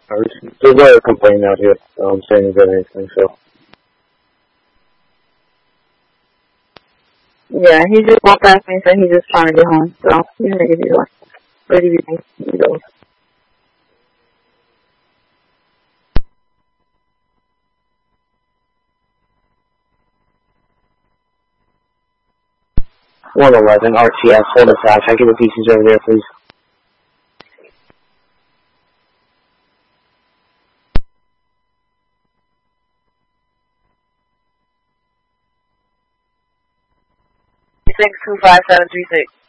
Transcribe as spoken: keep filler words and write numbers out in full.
There's, there's no complaint out here um, saying about anything, so. Yeah, he just walked past me and said he's just trying to get home, so he's gonna give you one. Where do you think he goes? one eleven R T S, hold us out. Can I get the pieces over there, please? six two five seven three six.